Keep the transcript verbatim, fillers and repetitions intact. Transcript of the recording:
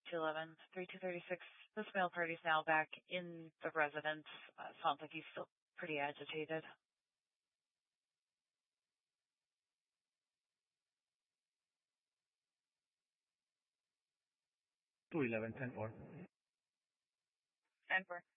two eleven, three two thirty-six. This male party's now back in the residence. Uh, sounds like he's still pretty agitated. two eleven, ten four. ten four.